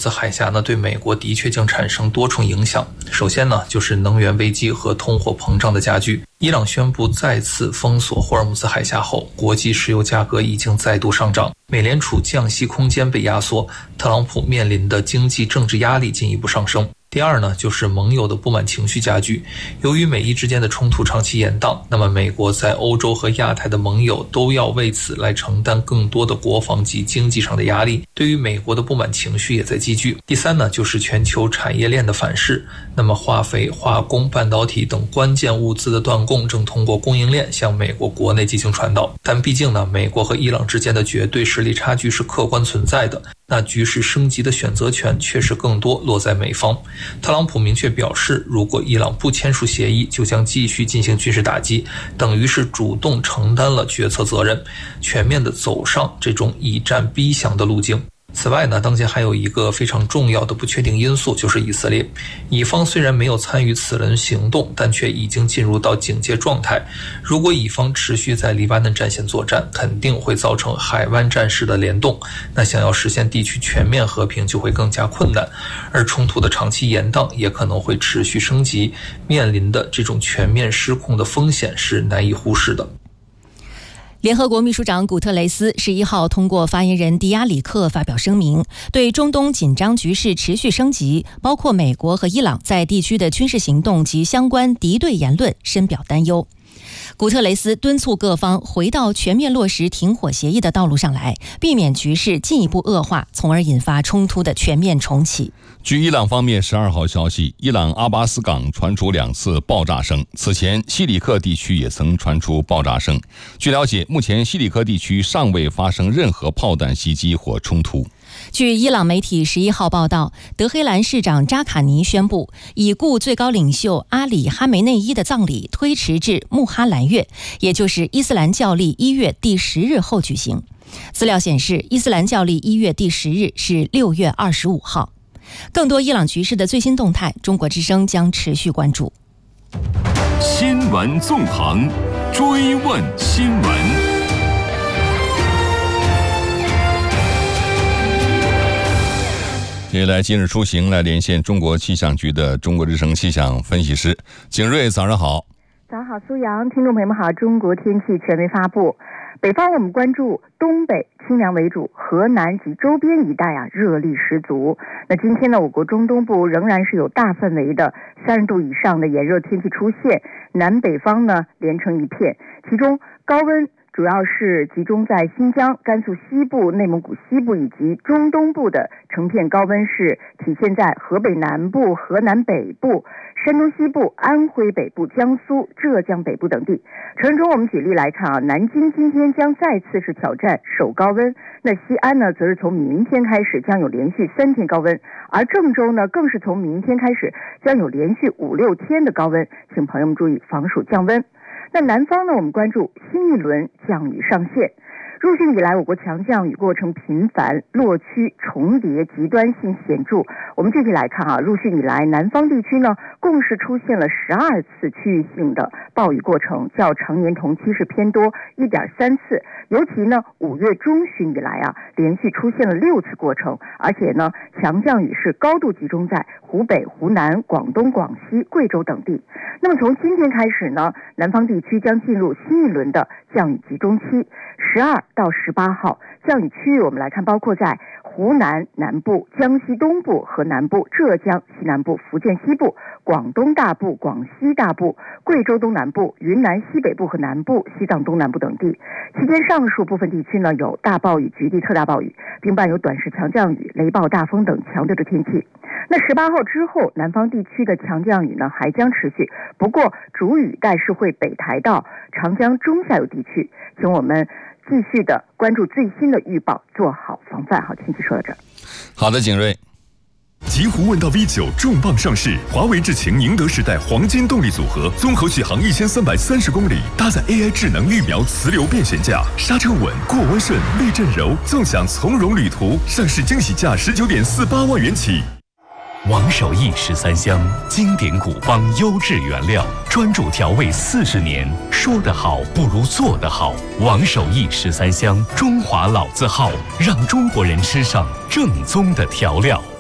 兹海峡呢，对美国的确将产生多重影响。首先呢，就是能源危机和通货膨胀的加剧。伊朗宣布再次封锁霍尔木兹海峡后，国际石油价格已经再度上涨，美联储降息空间被压缩，特朗普面临的经济政治压力进一步上升。第二呢，就是盟友的不满情绪加剧。由于美伊之间的冲突长期延宕，那么美国在欧洲和亚太的盟友都要为此来承担更多的国防及经济上的压力，对于美国的不满情绪也在积聚。第三呢，就是全球产业链的反噬。那么化肥、化工、半导体等关键物资的断供正通过供应链向美国国内进行传导。但毕竟呢，美国和伊朗之间的绝对实力差距是客观存在的，那局势升级的选择权确实更多落在美方。特朗普明确表示，如果伊朗不签署协议，就将继续进行军事打击，等于是主动承担了决策责任，全面地走上这种以战逼降的路径。此外呢，当前还有一个非常重要的不确定因素，就是以色列。以方虽然没有参与此轮行动，但却已经进入到警戒状态。如果以方持续在黎巴嫩战线作战，肯定会造成海湾战事的联动，那想要实现地区全面和平就会更加困难，而冲突的长期延宕也可能会持续升级，面临的这种全面失控的风险是难以忽视的。 联合国秘书长古特雷斯11号通过发言人迪亚里克发表声明，对中东紧张局势持续升级，包括美国和伊朗在地区的军事行动及相关敌对言论深表担忧。古特雷斯敦促各方回到全面落实停火协议的道路上来，避免局势进一步恶化，从而引发冲突的全面重启。 据伊朗方面12号消息，伊朗阿巴斯港传出2次爆炸声，此前西里克地区也曾传出爆炸声。据了解，目前西里克地区尚未发生任何炮弹袭击或冲突。 据伊朗媒体11号报道，德黑兰市长扎卡尼宣布，已故最高领袖阿里哈梅内伊的葬礼推迟至穆哈兰月，也就是伊斯兰教历1月第10日后举行。资料显示，伊斯兰教历1月第10日是6月25号。更多伊朗局势的最新动态，中国之声将持续关注。 新闻纵横，追问新闻。 接下来今日出行来连线中国气象局的中国之声气象分析师景瑞，早上好。 早上好，苏阳，听众朋友们好。中国天气权威发布，北方我们关注东北清凉为主，河南及周边一带热力十足。那今天呢，我国中东部仍然是有大范围的30度以上的炎热天气出现，南北方呢连成一片，其中高温主要是集中在新疆、甘肃西部、内蒙古西部以及中东部的成片高温是体现在河北南部、河南北部、山东西部、安徽北部、江苏、浙江北部等地。城中我们举例来看南京今天将再次是挑战首高温，那西安呢则是从明天开始将有连续3天高温，而郑州呢更是从明天开始将有连续5、6天的高温，请朋友们注意防暑降温。那南方呢，我们关注新一轮降雨上线。入汛以来，我国强降雨过程频繁，落区重叠，极端性显著。我们具体来看入汛以来，南方地区呢共是出现了12次区域性的暴雨过程，较常年同期是偏多 1.3次。尤其呢5月中旬以来连续出现了6次过程，而且呢强降雨是高度集中在湖北、湖南、广东、广西、贵州等地。那么从今天开始呢，南方地区将进入新一轮的降雨集中期。12到18号降雨区域我们来看，包括在湖南南部、江西东部和南部、浙江西南部、福建西部、广东大部、广西大部、贵州东南部、云南西北部和南部、西藏东南部等地。期间上述部分地区呢有大暴雨、局地特大暴雨，并伴有短时强降雨、雷暴、大风等强烈的天气。那18号之后，南方地区的强降雨呢还将持续，不过主雨带是会北抬到长江中下游地区，请我们继续的关注最新的预报，做好防范。好，天气说到这儿。 好的，景瑞。 极狐问道 V9 重磅上市，华为智擎宁德时代黄金动力组合，综合续航1330公里，搭载 AI 智能预瞄磁流变悬架，刹车稳，过弯顺，避震柔，纵享从容旅途。上市惊喜价19.48万元起。 王守义13香，经典古方，优质原料，专注调味40年。说得好不如做得好。王守义13香，中华老字号，让中国人吃上正宗的调料。